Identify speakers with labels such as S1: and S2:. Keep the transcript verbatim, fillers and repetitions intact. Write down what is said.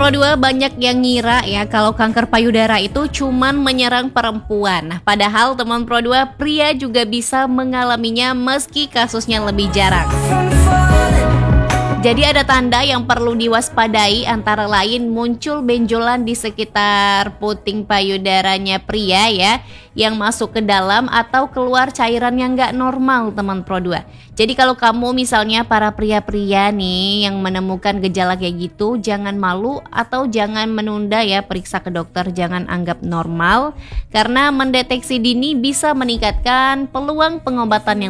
S1: Pro dua, banyak yang ngira ya kalau kanker payudara itu cuman menyerang perempuan. Nah, padahal teman Pro dua, pria juga bisa mengalaminya meski kasusnya lebih jarang. Jadi ada tanda yang perlu diwaspadai, antara lain muncul benjolan di sekitar puting payudaranya pria ya, yang masuk ke dalam atau keluar cairan yang nggak normal teman Pro dua. Jadi kalau kamu misalnya para pria-pria nih yang menemukan gejala kayak gitu, jangan malu atau jangan menunda ya periksa ke dokter, jangan anggap normal. Karena mendeteksi dini bisa meningkatkan peluang pengobatan yang